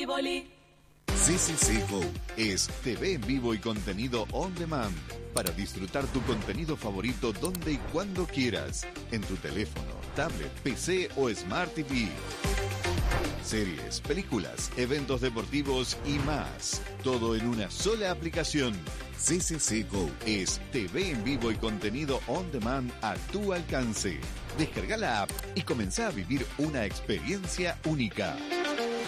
Tivoli. CCC Go es TV en vivo y contenido on demand para disfrutar tu contenido favorito donde y cuando quieras, en tu teléfono, tablet, PC o Smart TV. Series, películas, eventos deportivos y más. Todo en una sola aplicación. CCC Go es TV en vivo y contenido on demand a tu alcance. Descarga la app y comenzá a vivir una experiencia única.